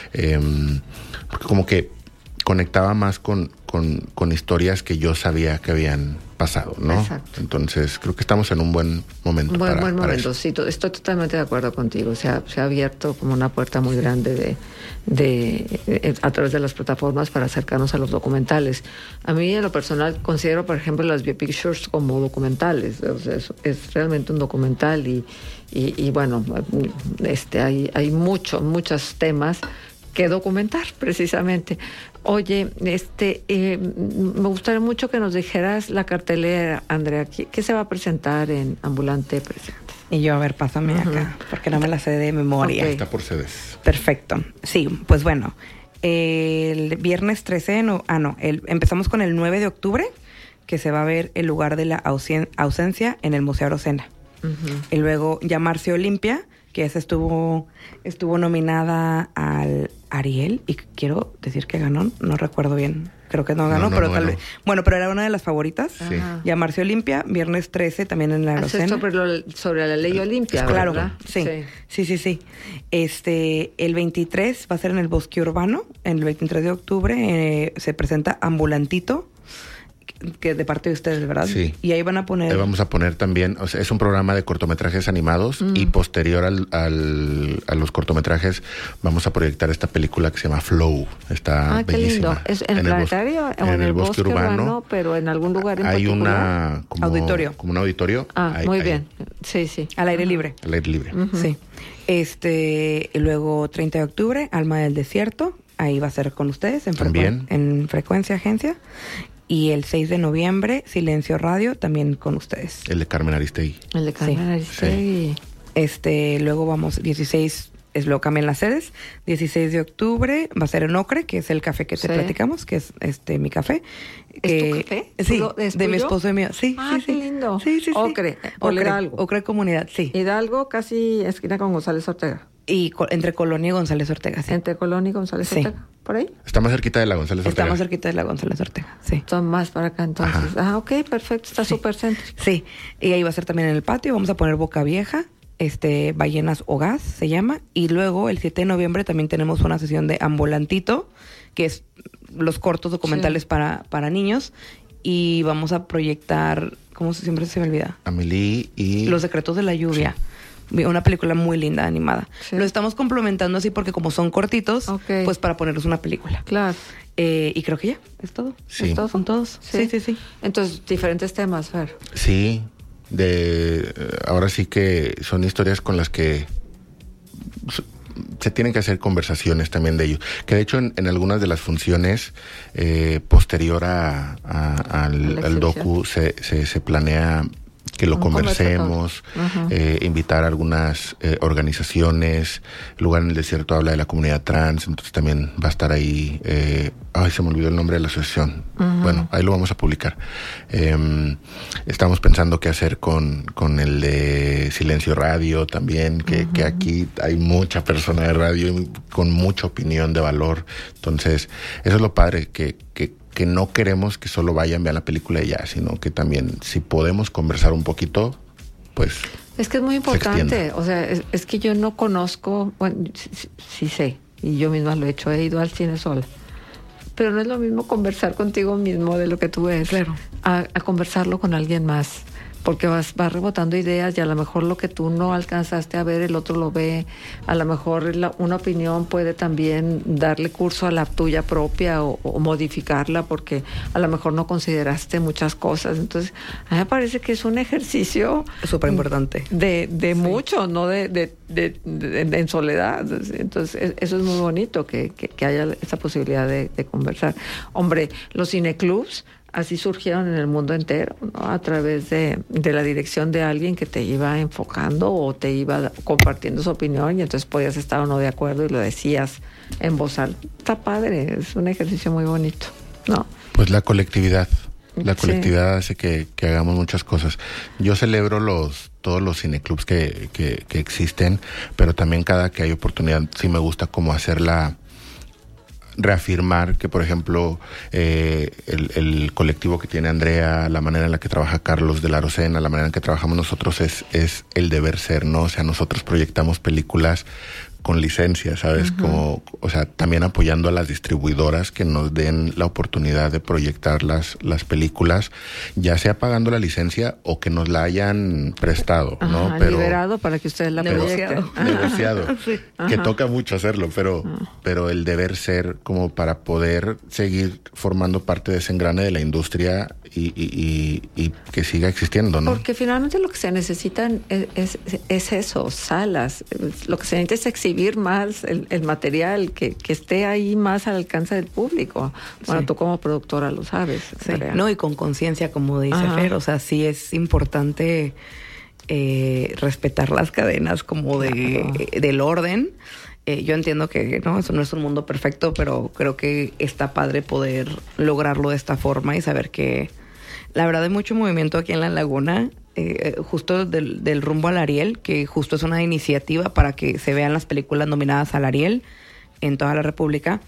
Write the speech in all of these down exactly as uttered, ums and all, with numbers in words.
Eh, porque como que conectaba más con, con, con historias que yo sabía que habían pasado, ¿no? Exacto. Entonces, creo que estamos en un buen momento. Buen, para, buen para momento, eso. sí, to- estoy totalmente de acuerdo contigo. Se ha, se ha abierto como una puerta muy grande de, de, eh, a través de las plataformas para acercarnos a los documentales. A mí, en lo personal, considero, por ejemplo, las biopictures como documentales. O sea, es, es realmente un documental y, y, y bueno, este, hay, hay mucho, muchos temas que documentar, precisamente. Oye, este, eh, me gustaría mucho que nos dijeras la cartelera, Andrea. ¿Qué, qué se va a presentar en Ambulante Presente? Y yo, a ver, pásame uh-huh. acá, porque no me la sé de memoria. Okay. Está por sedes. Perfecto. Sí, pues bueno, el viernes trece, no, ah, no, el, empezamos con el nueve de octubre, que se va a ver El lugar de la ausen, ausencia en el Museo Arocena. Uh-huh. Y luego Llamarse Olimpia, que esa estuvo, estuvo nominada al Ariel, y quiero decir que ganó, no recuerdo bien, creo que no ganó, no, no, pero no tal ganó. vez, bueno, pero era una de las favoritas. Sí. Llamarse Olimpia, viernes trece, también en la Arocena. Sobre, lo, sobre la ley Olimpia, claro, ¿verdad? Sí, sí, sí, sí, sí. Este, el veintitrés va a ser en el Bosque Urbano, el veintitrés de octubre eh, se presenta Ambulantito, que de parte de ustedes, ¿verdad? Sí. Y ahí van a poner... Ahí vamos a poner también, o sea, es un programa de cortometrajes animados mm. y posterior al, al, a los cortometrajes vamos a proyectar esta película que se llama Flow. Está ah, bellísima. Qué lindo. ¿Es en, en el planetario o en, en el bosque, bosque urbano, urbano? Pero en algún lugar en hay particular. Una como, auditorio. Como un auditorio. Ah, hay, muy hay, bien. Sí, sí. Al aire libre. Al aire libre. Uh-huh. Sí. Este, y luego treinta de octubre, Alma del Desierto. Ahí va a ser con ustedes en, también. Frecu- en Frecuencia Agencia. Y el seis de noviembre, Silencio Radio, también con ustedes. El de Carmen Aristegui. El de Carmen sí. Aristegui. Sí. Este, luego vamos, dieciséis, es luego cambian las sedes. dieciséis de octubre va a ser en Ocre, que es el café que te sí. platicamos, que es este mi café. ¿Es que, tu café? Sí, lo, ¿es de tuyo? mi esposo y mío. Sí, ah, sí, qué sí. lindo. Sí, sí, sí. Ocre, por Ocre, Hidalgo. Ocre Comunidad, sí. Hidalgo, casi esquina con González Ortega. Y co- entre Colonia y González Ortega, sí. Entre Colonia y González sí. Ortega, ¿por ahí? Está más cerquita de la González Ortega. Está más cerquita de la González Ortega, sí. Son más para acá entonces. Ajá. Ah, ok, perfecto, está súper sí. céntrico. Sí, y ahí va a ser también en el patio, vamos a poner Boca Vieja, este, Ballenas o Gas se llama, y luego el siete de noviembre también tenemos una sesión de Ambulantito, que es los cortos documentales sí. para, para niños, y vamos a proyectar, ¿cómo siempre se me olvida? Amelie y... Los secretos de la lluvia. Sí. Una película muy linda, animada. Sí. Lo estamos complementando así porque como son cortitos, okay. pues para ponerles una película. Claro. Eh, y creo que ya, es todo. Sí. ¿Es todo? ¿Son todos? Sí, sí, sí. sí. Entonces, diferentes temas, Fer. Sí, de ahora sí que son historias con las que se tienen que hacer conversaciones también de ello. Que de hecho en, en algunas de las funciones eh, posterior a, a, al, al docu se, se, se planea que lo conversemos, uh-huh. eh, invitar a algunas eh, organizaciones. El lugar en el desierto habla de la comunidad trans, entonces también va a estar ahí. Eh, ay, se me olvidó el nombre de la asociación. Uh-huh. Bueno, ahí lo vamos a publicar. Eh, estamos pensando qué hacer con, con el de Silencio Radio también, que, uh-huh. que aquí hay mucha persona de radio con mucha opinión de valor. Entonces, eso es lo padre, que, que que no queremos que solo vayan, vean la película y ya, sino que también si podemos conversar un poquito, pues... Es que es muy importante, o sea, es, es que yo no conozco, bueno, sí, sí, sí sé, y yo misma lo he hecho, he ido al cine sola, pero no es lo mismo conversar contigo mismo de lo que tú ves, claro. a, a conversarlo con alguien más. Porque vas, vas rebotando ideas y a lo mejor lo que tú no alcanzaste a ver, el otro lo ve. A lo mejor la, una opinión puede también darle curso a la tuya propia o, o modificarla porque a lo mejor no consideraste muchas cosas. Entonces, a mí me parece que es un ejercicio... súper importante. De, de sí. mucho, no de, de, de, de, de en soledad. Entonces, eso es muy bonito, que, que, que haya esa posibilidad de, de conversar. Hombre, los cineclubs... así surgieron en el mundo entero, ¿no? A través de, de la dirección de alguien que te iba enfocando o te iba compartiendo su opinión y entonces podías estar o no de acuerdo y lo decías en voz alta. Está padre, es un ejercicio muy bonito, ¿no? Pues la colectividad, la colectividad sí. hace que, que hagamos muchas cosas. Yo celebro los todos los cineclubs que, que, que existen, pero también cada que hay oportunidad sí me gusta como hacerla... reafirmar que, por ejemplo, eh, el, el colectivo que tiene Andrea, la manera en la que trabaja Carlos de la Arocena, la manera en que trabajamos nosotros es, es el deber ser, ¿no? O sea, nosotros proyectamos películas con licencia, ¿sabes? Uh-huh. Como, o sea, también apoyando a las distribuidoras que nos den la oportunidad de proyectar las, las películas, ya sea pagando la licencia o que nos la hayan prestado, Ajá, ¿no? Pero liberado para que ustedes la proyecten. Negociado. Sí. Que toca mucho hacerlo, pero, uh-huh. pero el deber ser como para poder seguir formando parte de ese engrane de la industria y, y, y, y que siga existiendo, ¿no? Porque finalmente lo que se necesitan es, es, es eso, salas. Lo que se necesita es exhibir más el, el material, que, que esté ahí más al alcance del público. Bueno, sí. Tú como productora lo sabes. Sí. No, y con conciencia, como dice Ajá. Fer, o sea, sí es importante eh, respetar las cadenas como de claro. del orden. Eh, yo entiendo que no, eso no es un mundo perfecto, pero creo que está padre poder lograrlo de esta forma y saber que la verdad hay mucho movimiento aquí en La Laguna, eh, justo del, del rumbo al Ariel, que justo es una iniciativa para que se vean las películas nominadas al Ariel en toda la República.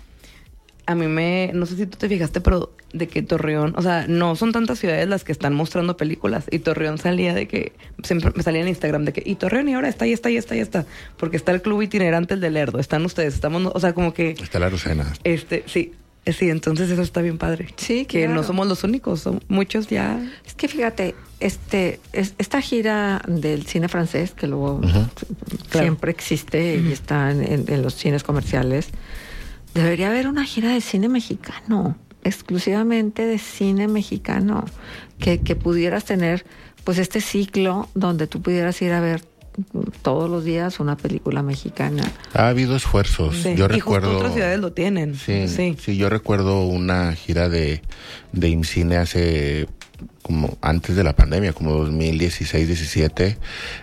A mí me, no sé si tú te fijaste, pero de que Torreón, o sea, no son tantas ciudades las que están mostrando películas, y Torreón salía de que, siempre me salía en Instagram de que, y Torreón, y ahora está, y está, y está, y está, porque está el club itinerante, el del Lerdo, están ustedes, estamos, o sea, como que... Está la Arucena. Este, sí, sí, entonces eso está bien padre. Sí, que claro. No somos los únicos, son muchos ya. Es que fíjate, este, es, esta gira del cine francés, que luego uh-huh. siempre claro. existe uh-huh. y está en, en, en los cines comerciales, debería haber una gira de cine mexicano, exclusivamente de cine mexicano, que, que pudieras tener pues este ciclo donde tú pudieras ir a ver todos los días una película mexicana. Ha habido esfuerzos. Sí. Yo y recuerdo justo otras ciudades lo tienen. Sí, sí, sí. Yo recuerdo una gira de, de IMCINE hace como antes de la pandemia, como dos mil dieciséis, diecisiete,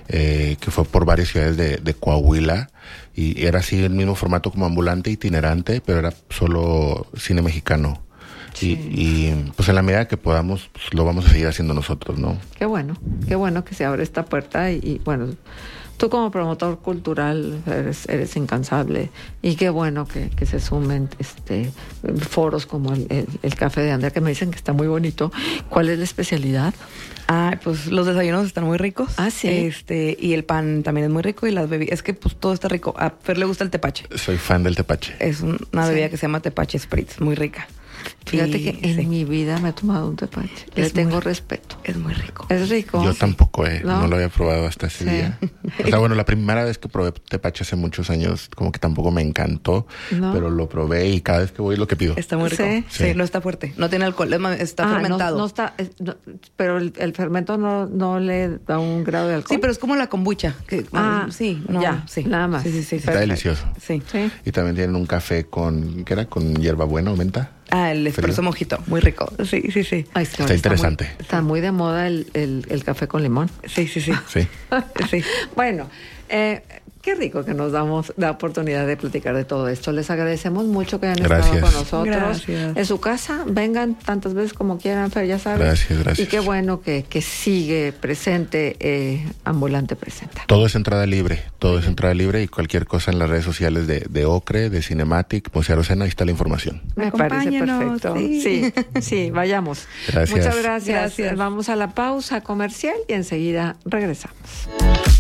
eh, que fue por varias ciudades de, de Coahuila, y era así el mismo formato como ambulante, itinerante, pero era solo cine mexicano. Sí. Y, y pues en la medida que podamos, pues, lo vamos a seguir haciendo nosotros, ¿no? Qué bueno, qué bueno que se abre esta puerta y, y bueno, tú como promotor cultural eres, eres incansable, y qué bueno que, que se sumen este foros como el, el, el Café de Andrea, que me dicen que está muy bonito. ¿Cuál es la especialidad? Ah, pues los desayunos están muy ricos. Ah, sí. Este, y el pan también es muy rico, y las bebidas, es que pues todo está rico. A Fer le gusta el tepache. Soy fan del tepache. Es un, una bebida sí. que se llama tepache spritz, muy rica. Fíjate y, que en sí. mi vida me he tomado un tepache. Es Le tengo muy, respeto. Es muy rico. Es rico. Yo sí. tampoco, eh. ¿No? no lo había probado hasta ese sí. día. O sea, bueno, la primera vez que probé tepache hace muchos años, como que tampoco me encantó, ¿no? Pero lo probé y cada vez que voy lo que pido. Está muy rico. Sí, sí, sí no está fuerte. No tiene alcohol, está ah, fermentado. No, no está, es, no, pero el, el fermento no, no le da un grado de alcohol. Sí, pero es como la kombucha. Que, ah, sí, no, ya, sí. nada más. Sí, sí, sí. Está perfecto. Delicioso. Sí. sí. Y también tienen un café con, ¿qué era? Con hierbabuena o menta. Ah, el espresso mojito, muy rico. Sí, sí, sí. Ay, está, está interesante. Está muy, está muy de moda el, el, el café con limón. Sí, sí, sí. Sí. sí. Bueno, eh, qué rico que nos damos la oportunidad de platicar de todo esto. Les agradecemos mucho que hayan gracias. estado con nosotros. Gracias. En su casa, vengan tantas veces como quieran, Fer, ya sabes. Gracias, gracias. Y qué bueno que, que sigue presente, eh, Ambulante Presenta. Todo es entrada libre, todo es entrada libre, y cualquier cosa en las redes sociales de, de Ocre, de Cinematic, Museo Arucena, ahí está la información. Me parece perfecto. Sí. sí, sí, vayamos. Gracias. Muchas gracias. gracias. Vamos a la pausa comercial y enseguida regresamos.